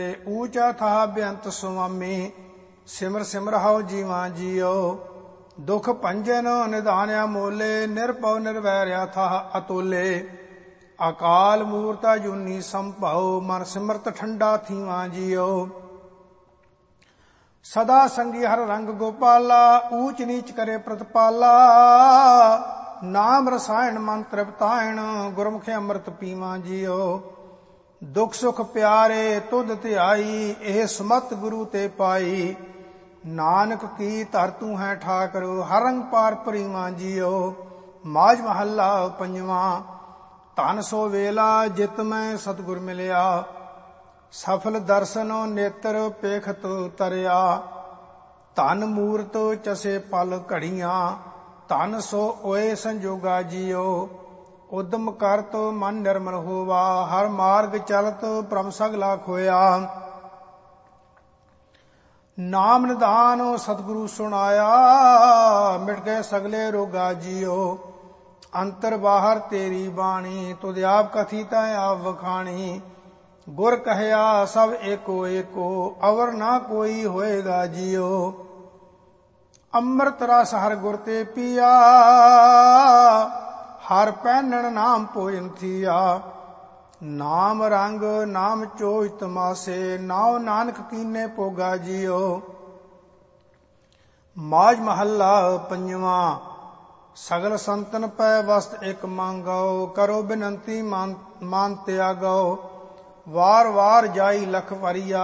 ਊਚਾ ਥਾ ਬੇਅੰਤ ਸੁਆਮੀ, ਸਿਮਰ ਸਿਮਰ ਹਉ ਜੀਵਾਂ ਜੀਓ। ਦੁਖ ਭੰਜਨ ਨਿਧਾਨਿਆ ਮੋਲੇ, ਨਿਰਭਉ ਨਿਰਵੈਰਿਆ ਥਾ ਅਤੋਲੇ। ਅਕਾਲ ਮੂਰਤਾ ਜੂਨੀ ਸੰਭਉ, ਮਨ ਸਿਮਰਤ ਠੰਡਾ ਥੀਵਾਂ ਜੀਓ। ਸਦਾ ਸੰਗੀ ਹਰ ਰੰਗ ਗੋਪਾਲਾ, ਊਚ ਨੀਚ ਕਰੇ ਪ੍ਰਤਪਾਲਾ। ਨਾਮ ਰਸਾਇਣ ਮਨ ਤ੍ਰਿਪਤਾਇਣ, ਗੁਰਮੁਖਿ ਅੰਮ੍ਰਿਤ ਪੀਵਾਂ ਜੀਓ। ਦੁਖ ਸੁਖ ਪਿਆਰੇ ਤੁਧ ਧਿਆਈ, ਇਹ ਸੁਮਤ ਗੁਰੂ ਤੇ ਪਾਈ। ਨਾਨਕ ਕੀ ਧਰ ਤੂੰ ਹੈ ਠਾਕਰ, ਹਰ ਰੰਗ ਪਾਰ ਭਰੀਵਾਂ ਜੀਓ। ਮਾਝ ਮਹੱਲਾ ਪੰਜਵਾਂ। ਧਨ ਸੋ ਵੇਲਾ ਜਿਤ ਮੈਂ ਸਤਿਗੁਰ ਮਿਲਿਆ, ਸਫਲ ਦਰਸ਼ਨ ਨੇਤਰ ਪੇਖਤ ਤਰਿਆ। ਧਨ ਮੂਰਤ ਚਸੇ ਪਲ ਘੜੀਆਂ, ਧਨ ਸੋ ਓਏ ਸੰਜੋਗਾ ਜੀਓ। ਉਦਮ ਕਰਤ ਮਨ ਨਿਰਮਲ ਹੋਵਾ, ਹਰ ਮਾਰਗ ਚਲਤ ਭ੍ਰਮ ਸਗਲਾ ਖੋਇਆ। ਨਾਮ ਨਿਧਾਨ ਸਤਿਗੁਰੂ ਸੁਣਾਇਆ, ਮਿਟ ਗਏ ਸਗਲੇ ਰੋਗਾ ਜੀਓ। ਅੰਤਰ ਬਾਹਰ ਤੇਰੀ ਬਾਣੀ, ਤੁਧ ਆਪ ਕਥਿਤ ਆਪ ਵਖਾਣੀ। ਗੁਰ ਕਹਿਆ ਸਭ ਏਕੋ ਏਕੋ, ਅਵਰ ਨਾ ਕੋਈ ਹੋਏਗਾ ਜੀਓ। ਅੰਮ੍ਰਿਤ ਰਸ ਹਰ ਗੁਰ ਤੇ ਪੀਆ, ਹਰ ਪਹਿਨਣ ਨਾਮ ਭੋਜਨ ਥੀਆ। ਨਾਮ ਰੰਗ ਨਾਮ ਚੋਜ ਤਮਾਸੇ, ਨਾਉ ਨਾਨਕ ਕੀਨੇ ਭੋਗਾ ਜੀਓ। ਮਾਝ ਮਹੱਲਾ ਪੰਜਵਾਂ। ਸਗਲ ਸੰਤਨ ਪੈ ਵਸਤ ਇਕ ਮੰਗਾਓ, ਕਰੋ ਬਿਨੰਤੀ ਮਨ ਤਿਆਗੋ। ਵਾਰ ਵਾਰ ਜਾਈ ਲਖ ਵਰੀਆ,